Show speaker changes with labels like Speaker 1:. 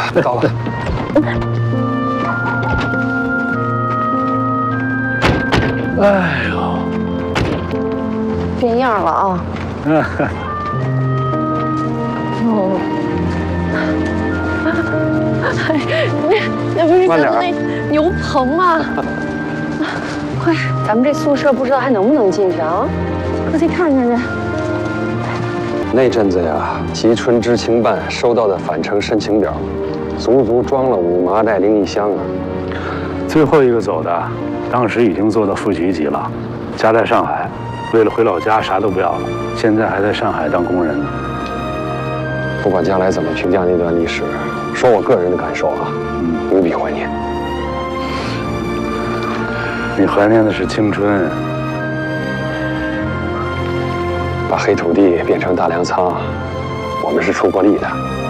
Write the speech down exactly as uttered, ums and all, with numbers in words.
Speaker 1: 到了。
Speaker 2: 哎呦，
Speaker 3: 变样了啊！哦，那那不是咱们那牛棚吗？快，咱们这宿舍不知道还能不能进去啊？快去看看去。
Speaker 1: 那阵子呀，吉春知青办收到的返程申请表，足足装了五麻袋零一箱啊。
Speaker 2: 最后一个走的，当时已经做到副局级了，家在上海，为了回老家啥都不要了，现在还在上海当工人呢。
Speaker 1: 不管将来怎么评价那段历史，说我个人的感受啊，嗯，无比怀念。
Speaker 2: 你怀念的是青春。
Speaker 1: 把黑土地变成大粮仓，我们是出过力的。